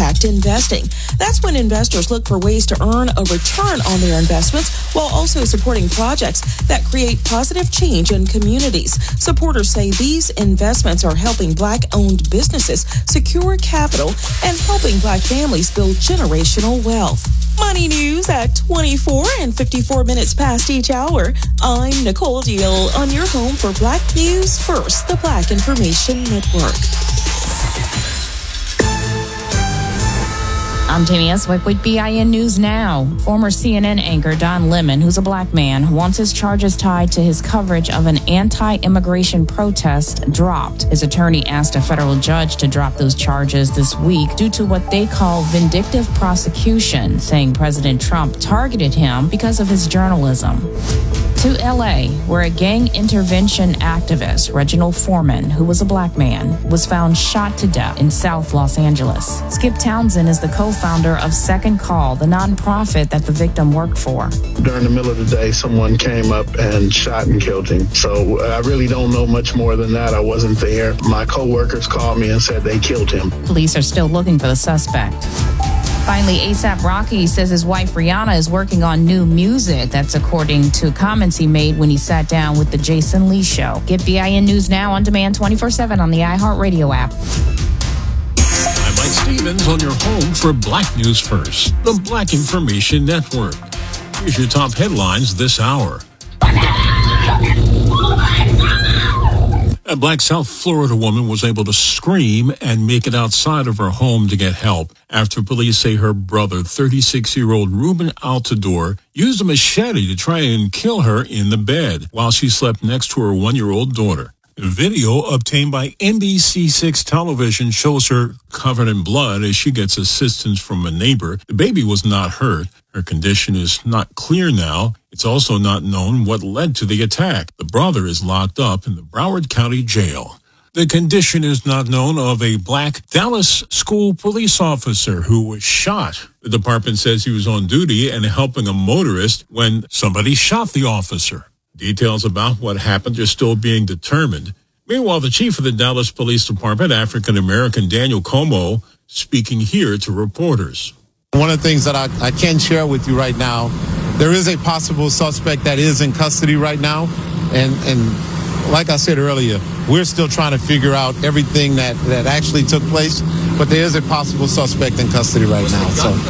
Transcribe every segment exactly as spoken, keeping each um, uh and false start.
impact investing. That's when investors look for ways to earn a return on their investments while also supporting projects that create positive change in communities. Supporters say these investments are helping Black-owned businesses secure capital and helping Black families build generational wealth. Money news at twenty-four and fifty-four minutes past each hour. I'm Nicole Deal on your home for Black News First, the Black Information Network. I'm Tammy Eswick with B I N News Now. Former C N N anchor Don Lemon, who's a Black man, wants his charges tied to his coverage of an anti-immigration protest dropped. His attorney asked a federal judge to drop those charges this week due to what they call vindictive prosecution, saying President Trump targeted him because of his journalism. To L A, where a gang intervention activist, Reginald Foreman, who was a Black man, was found shot to death in South Los Angeles. Skip Townsend is the co-founder of Second Call, the nonprofit that the victim worked for. During the middle of the day, someone came up and shot and killed him. So I really don't know much more than that. I wasn't there. My co-workers called me and said they killed him. Police are still looking for the suspect. Finally, A$AP Rocky says his wife Rihanna is working on new music. That's according to comments he made when he sat down with the Jason Lee Show. Get B I N News Now on demand twenty-four seven on the iHeartRadio app. I'm Mike Stevens on your home for Black News First, the Black Information Network. Here's your top headlines this hour. A Black South Florida woman was able to scream and make it outside of her home to get help after police say her brother, thirty-six-year-old Ruben Altador, used a machete to try and kill her in the bed while she slept next to her one-year-old daughter. Video obtained by N B C six television shows her covered in blood as she gets assistance from a neighbor. The baby was not hurt. Her condition is not clear now. It's also not known what led to the attack. The brother is locked up in the Broward County Jail. The condition is not known of a Black Dallas school police officer who was shot. The department says he was on duty and helping a motorist when somebody shot the officer. Details about what happened are still being determined. Meanwhile, the chief of the Dallas Police Department, African-American Daniel Como, speaking here to reporters. One of the things that I, I can share with you right now, there is a possible suspect that is in custody right now. And, and like I said earlier, we're still trying to figure out everything that, that actually took place. But there is a possible suspect in custody right now. So,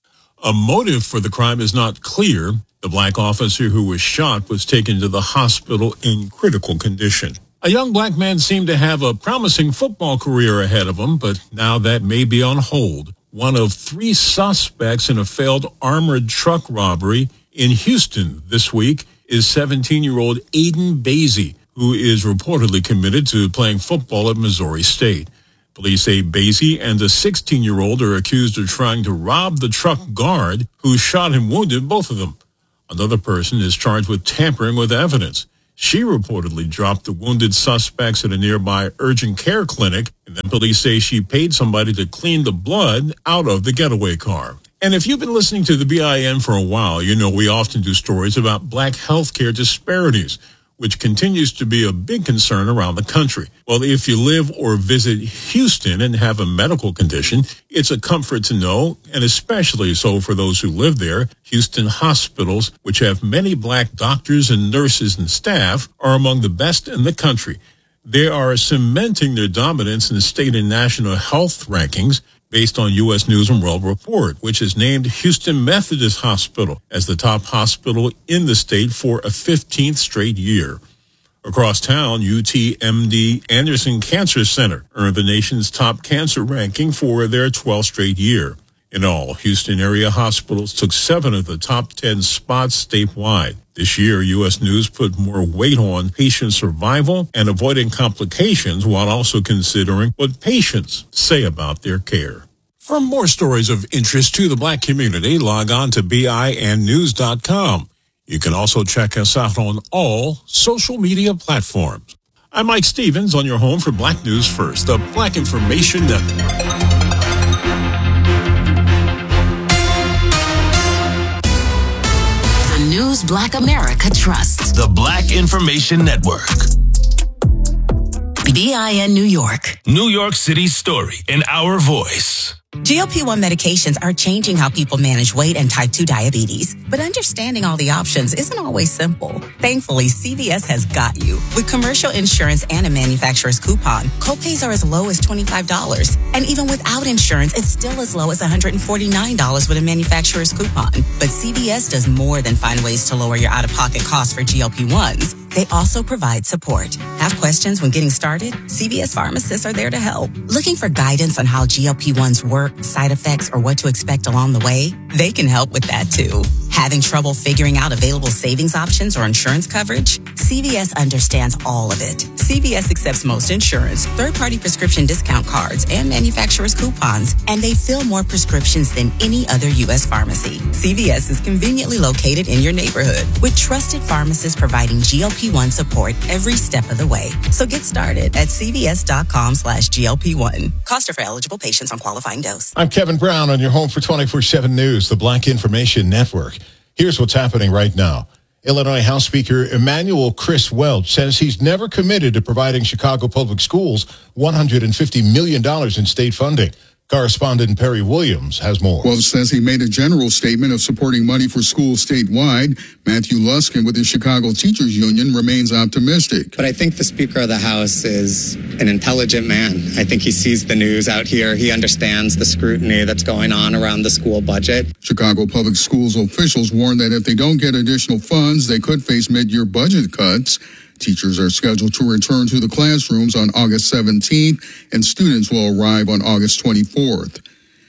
a motive for the crime is not clear. The Black officer who was shot was taken to the hospital in critical condition. A young Black man seemed to have a promising football career ahead of him, but now that may be on hold. One of three suspects in a failed armored truck robbery in Houston this week is seventeen-year-old Aiden Basie, who is reportedly committed to playing football at Missouri State. Police say Basie and a sixteen-year-old are accused of trying to rob the truck guard who shot and wounded both of them. Another person is charged with tampering with evidence. She reportedly dropped the wounded suspects at a nearby urgent care clinic, and then police say she paid somebody to clean the blood out of the getaway car. And if you've been listening to the B I N for a while, you know we often do stories about Black healthcare disparities, which continues to be a big concern around the country. Well, if you live or visit Houston and have a medical condition, it's a comfort to know, and especially so for those who live there, Houston hospitals, which have many Black doctors and nurses and staff, are among the best in the country. They are cementing their dominance in the state and national health rankings based on U S News and World Report, which has named Houston Methodist Hospital as the top hospital in the state for a fifteenth straight year. Across town, U T M D Anderson Cancer Center earned the nation's top cancer ranking for their twelfth straight year. In all, Houston area hospitals took seven of the top ten spots statewide. This year, U S News put more weight on patient survival and avoiding complications while also considering what patients say about their care. For more stories of interest to the Black community, log on to B I N news dot com. You can also check us out on all social media platforms. I'm Mike Stevens on your home for Black News First, the Black Information Network. News Black America trusts. The Black Information Network. B I N New York. New York City's story in our voice. G L P one medications are changing how people manage weight and type two diabetes, but understanding all the options isn't always simple. Thankfully, C V S has got you. With commercial insurance and a manufacturer's coupon, copays are as low as twenty-five dollars. And even without insurance, it's still as low as one hundred forty-nine dollars with a manufacturer's coupon. But C V S does more than find ways to lower your out-of-pocket costs for G L P ones. They also provide support. Have questions when getting started? C V S pharmacists are there to help. Looking for guidance on how G L P ones work, side effects, or what to expect along the way? They can help with that too. Having trouble figuring out available savings options or insurance coverage? C V S understands all of it. C V S accepts most insurance, third-party prescription discount cards, and manufacturer's coupons, and they fill more prescriptions than any other U S pharmacy. C V S is conveniently located in your neighborhood with trusted pharmacists providing G L P one support every step of the way. So get started at cvs.com slash GLP1. Cost are for eligible patients on qualifying dose. I'm Kevin Brown on your home for twenty-four seven News, the Black Information Network. Here's what's happening right now. Illinois House Speaker Emanuel Chris Welch says he's never committed to providing Chicago Public Schools one hundred fifty million dollars in state funding. Correspondent Perry Williams has more. Welch says he made a general statement of supporting money for schools statewide. Matthew Luskin with the Chicago Teachers Union remains optimistic. But I think the Speaker of the House is an intelligent man. I think he sees the news out here. He understands the scrutiny that's going on around the school budget. Chicago Public Schools officials warn that if they don't get additional funds, they could face mid-year budget cuts. Teachers are scheduled to return to the classrooms on August seventeenth, and students will arrive on August twenty-fourth.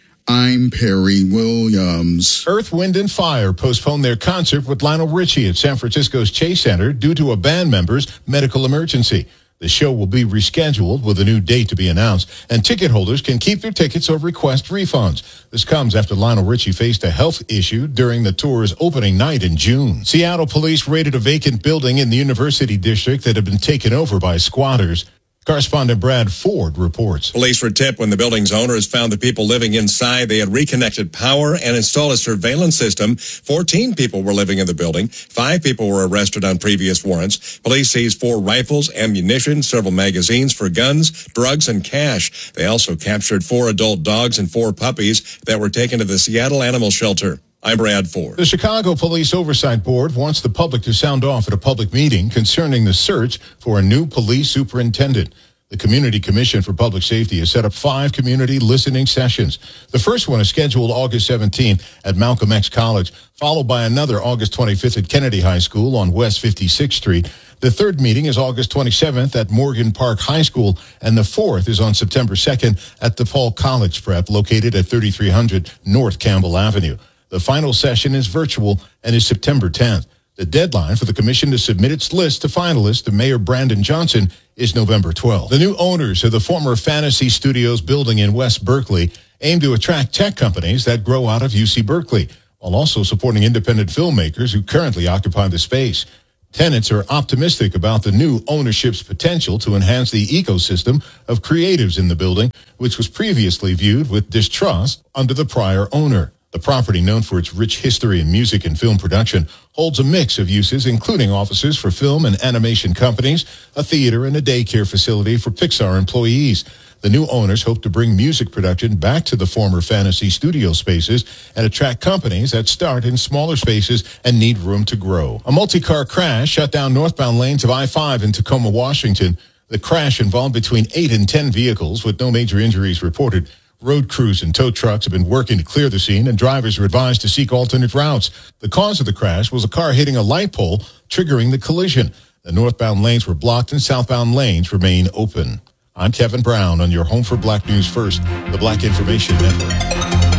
I'm Perry Williams. Earth, Wind and Fire postponed their concert with Lionel Richie at San Francisco's Chase Center due to a band member's medical emergency. The show will be rescheduled with a new date to be announced, and ticket holders can keep their tickets or request refunds. This comes after Lionel Richie faced a health issue during the tour's opening night in June. Seattle police raided a vacant building in the University District that had been taken over by squatters. Correspondent Brad Ford reports. Police were tipped when the building's owners found the people living inside. They had reconnected power and installed a surveillance system. Fourteen people were living in the building. Five people were arrested on previous warrants. Police seized four rifles, ammunition, several magazines for guns, drugs, and cash. They also captured four adult dogs and four puppies that were taken to the Seattle Animal Shelter. I'm Brad Ford. The Chicago Police Oversight Board wants the public to sound off at a public meeting concerning the search for a new police superintendent. The Community Commission for Public Safety has set up five community listening sessions. The first one is scheduled August seventeenth at Malcolm X College, followed by another August twenty-fifth at Kennedy High School on West fifty-sixth Street. The third meeting is August twenty-seventh at Morgan Park High School, and the fourth is on September second at DePaul College Prep, located at thirty-three hundred North Campbell Avenue. The final session is virtual and is September tenth. The deadline for the commission to submit its list to finalists to Mayor Brandon Johnson is November twelfth. The new owners of the former Fantasy Studios building in West Berkeley aim to attract tech companies that grow out of U C Berkeley, while also supporting independent filmmakers who currently occupy the space. Tenants are optimistic about the new ownership's potential to enhance the ecosystem of creatives in the building, which was previously viewed with distrust under the prior owner. The property, known for its rich history in music and film production, holds a mix of uses, including offices for film and animation companies, a theater, and a daycare facility for Pixar employees. The new owners hope to bring music production back to the former Fantasy Studio spaces and attract companies that start in smaller spaces and need room to grow. A multi-car crash shut down northbound lanes of I five in Tacoma, Washington. The crash involved between eight and ten vehicles with no major injuries reported. Road crews and tow trucks have been working to clear the scene, and drivers are advised to seek alternate routes. The cause of the crash was a car hitting a light pole, triggering the collision. The northbound lanes were blocked and southbound lanes remain open. I'm Kevin Brown on your home for Black News First, the Black Information Network.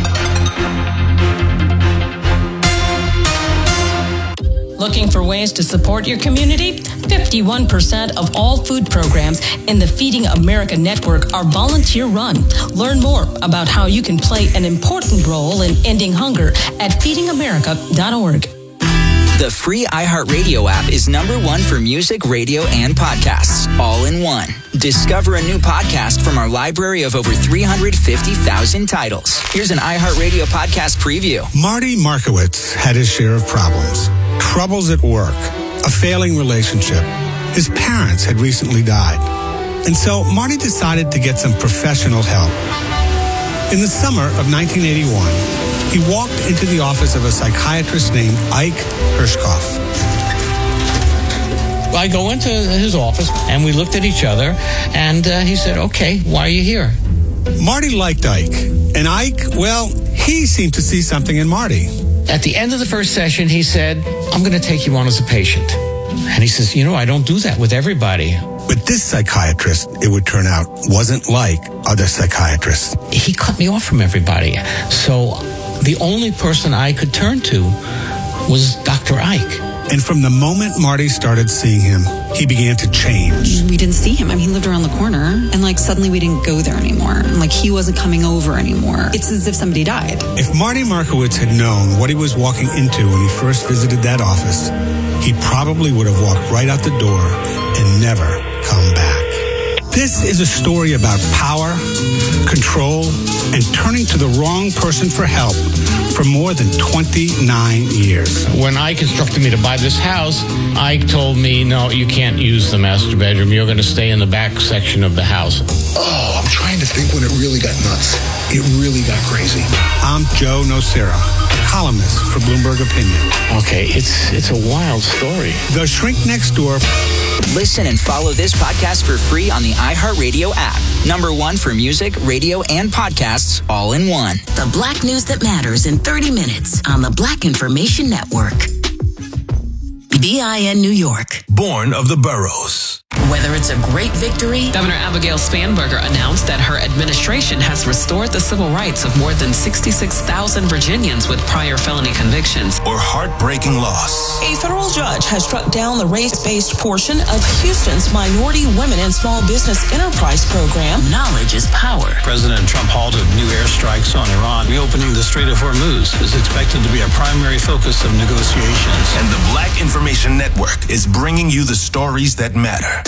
Looking for ways to support your community? fifty-one percent of all food programs in the Feeding America network are volunteer-run. Learn more about how you can play an important role in ending hunger at feeding america dot org. The free iHeartRadio app is number one for music, radio, and podcasts, all in one. Discover a new podcast from our library of over three hundred fifty thousand titles. Here's an iHeartRadio podcast preview. Marty Markowitz had his share of problems. Troubles at work, a failing relationship. His parents had recently died. And so Marty decided to get some professional help. In the summer of nineteen eighty-one, he walked into the office of a psychiatrist named Ike Hershkopf. I go into his office, and we looked at each other, and uh, he said, okay, why are you here? Marty liked Ike, and Ike, well, he seemed to see something in Marty. At the end of the first session, he said, I'm going to take you on as a patient. And he says, you know, I don't do that with everybody. But this psychiatrist, it would turn out, wasn't like other psychiatrists. He cut me off from everybody. So the only person I could turn to was Doctor Ike. And from the moment Marty started seeing him, he began to change. We didn't see him. I mean, he lived around the corner, and like suddenly we didn't go there anymore. Like he wasn't coming over anymore. It's as if somebody died. If Marty Markowitz had known what he was walking into when he first visited that office, he probably would have walked right out the door and never come back. This is a story about power, control, and turning to the wrong person for help for more than twenty-nine years. When Ike instructed me to buy this house, Ike told me, no, you can't use the master bedroom. You're going to stay in the back section of the house. Oh, I'm trying to think when it really got nuts. It really got crazy. I'm Joe Nocera, columnist for Bloomberg Opinion. Okay, it's it's a wild story. The Shrink Next Door. Listen and follow this podcast for free on the iHeartRadio app. Number one for music, radio, and podcasts all in one. The Black News that matters in thirty minutes on the Black Information Network. B I N New York. Born of the boroughs. Whether it's a great victory, Governor Abigail Spanberger announced that her administration has restored the civil rights of more than sixty-six thousand Virginians with prior felony convictions, or heartbreaking loss. A federal judge has struck down the race-based portion of Houston's Minority Women and Small Business Enterprise Program. Knowledge is power. President Trump halted new airstrikes on Iran. Reopening the Strait of Hormuz is expected to be a primary focus of negotiations. And the Black Information Network is bringing you the stories that matter.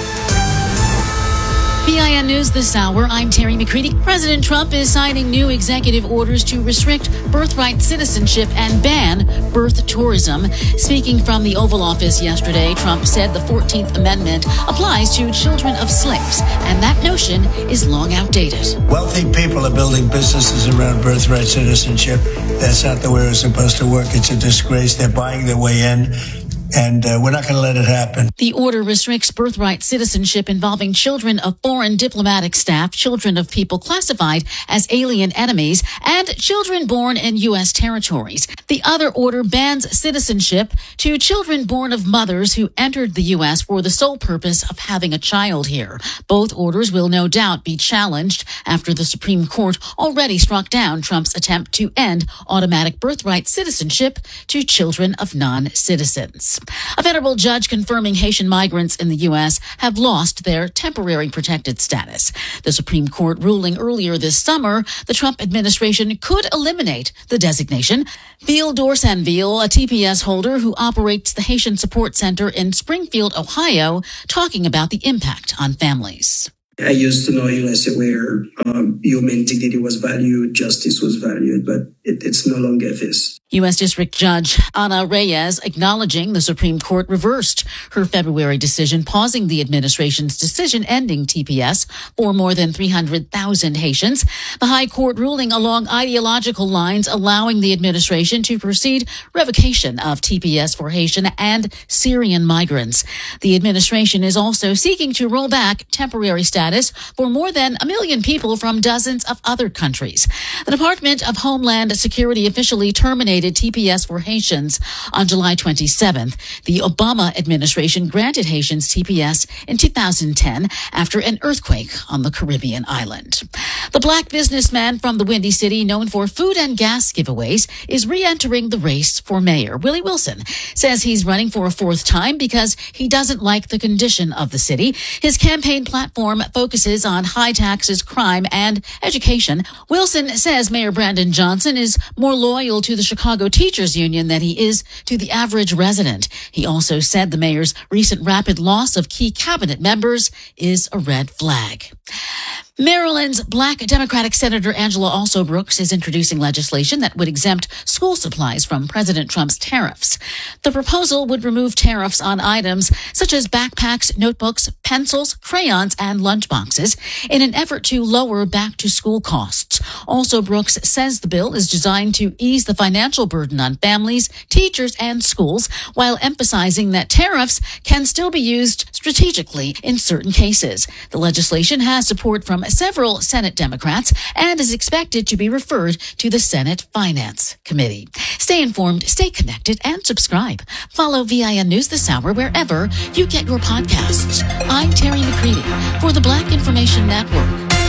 B I N News this hour. I'm Terry McCready. President Trump is signing new executive orders to restrict birthright citizenship and ban birth tourism. Speaking from the Oval Office yesterday, Trump said the fourteenth Amendment applies to children of slaves, and that notion is long outdated. Wealthy people are building businesses around birthright citizenship. That's not the way it's supposed to work. It's a disgrace. They're buying their way in. And uh, we're not going to let it happen. The order restricts birthright citizenship involving children of foreign diplomatic staff, children of people classified as alien enemies, and children born in U S territories. The other order bans citizenship to children born of mothers who entered the U S for the sole purpose of having a child here. Both orders will no doubt be challenged after the Supreme Court already struck down Trump's attempt to end automatic birthright citizenship to children of non-citizens. A federal judge confirming Haitian migrants in the U S have lost their temporary protected status. The Supreme Court ruling earlier this summer, the Trump administration could eliminate the designation. Phil Dorsanville, a T P S holder who operates the Haitian Support Center in Springfield, Ohio, talking about the impact on families. I used to know U S where um, human dignity was valued, justice was valued, but it, it's no longer this. U S District Judge Ana Reyes acknowledging the Supreme Court reversed her February decision, pausing the administration's decision ending T P S for more than three hundred thousand Haitians. The High Court ruling along ideological lines, allowing the administration to proceed revocation of T P S for Haitian and Syrian migrants. The administration is also seeking to roll back temporary status for more than a million people from dozens of other countries. The Department of Homeland Security officially terminated T P S for Haitians on July twenty-seventh. The Obama administration granted Haitians T P S in two thousand ten after an earthquake on the Caribbean island. The black businessman from the Windy City, known for food and gas giveaways, is re-entering the race for mayor. Willie Wilson says he's running for a fourth time because he doesn't like the condition of the city. His campaign platform focuses on high taxes, crime, and education. Wilson says Mayor Brandon Johnson is more loyal to the Chicago Teachers Union than he is to the average resident. He also said the mayor's recent rapid loss of key cabinet members is a red flag. Maryland's Black Democratic Senator Angela Alsobrooks is introducing legislation that would exempt school supplies from President Trump's tariffs. The proposal would remove tariffs on items such as backpacks, notebooks, pencils, crayons, and lunchboxes in an effort to lower back-to-school costs. Alsobrooks says the bill is designed to ease the financial burden on families, teachers, and schools, while emphasizing that tariffs can still be used strategically in certain cases. The legislation has support from several Senate Democrats and is expected to be referred to the Senate Finance Committee. Stay informed, stay connected, and subscribe. Follow V I N News This Hour wherever you get your podcasts. I'm Terry McCready for the Black Information Network.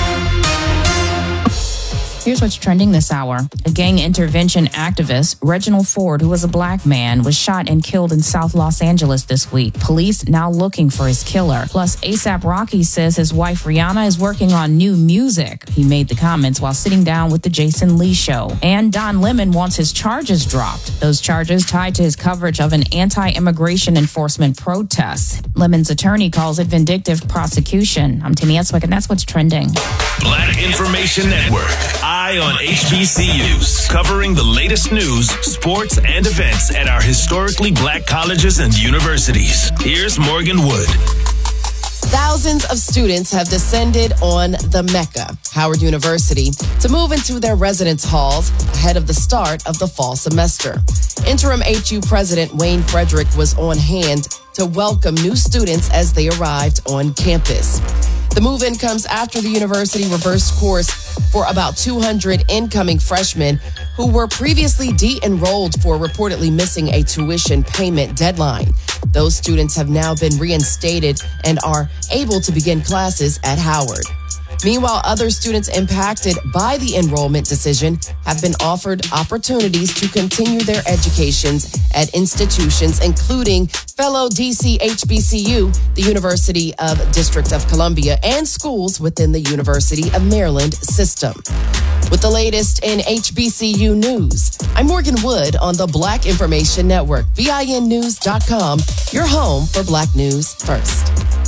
Here's what's trending this hour. A gang intervention activist, Reginald Ford, who was a black man, was shot and killed in South Los Angeles this week. Police now looking for his killer. Plus, A$AP Rocky says his wife Rihanna is working on new music. He made the comments while sitting down with the Jason Lee Show. And Don Lemon wants his charges dropped. Those charges tied to his coverage of an anti-immigration enforcement protest. Lemon's attorney calls it vindictive prosecution. I'm Tammy Eswick, and that's what's trending. Black Information Network. Eye on H B C Us, covering the latest news, sports, and events at our historically black colleges and universities. Here's Morgan Wood. Thousands of students have descended on the Mecca, Howard University, to move into their residence halls ahead of the start of the fall semester. Interim H U President Wayne Frederick was on hand to welcome new students as they arrived on campus. The move-in comes after the university reversed course for about two hundred incoming freshmen who were previously de-enrolled for reportedly missing a tuition payment deadline. Those students have now been reinstated and are able to begin classes at Howard. Meanwhile, other students impacted by the enrollment decision have been offered opportunities to continue their educations at institutions, including fellow D C H B C U, the University of District of Columbia, and schools within the University of Maryland system. With the latest in H B C U news, I'm Morgan Wood on the Black Information Network, V I N news dot com, your home for Black news first.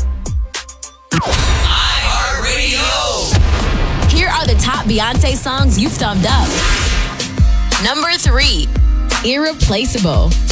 Here are the top Beyonce songs you've thumbed up. Number three, Irreplaceable.